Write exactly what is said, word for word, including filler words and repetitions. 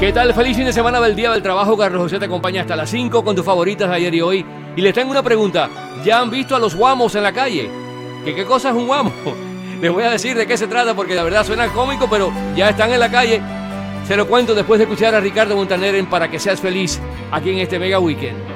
¿Qué tal? Feliz fin de semana del Día del Trabajo. Carlos José te acompaña hasta las cinco con tus favoritas de ayer y hoy. Y les tengo una pregunta. ¿Ya han visto a los guamos en la calle? ¿Qué, qué cosa es un guamo? Les voy a decir de qué se trata porque la verdad suena cómico, pero ya están en la calle. Se lo cuento después de escuchar a Ricardo Montaner en Para que seas feliz aquí en este Mega Weekend.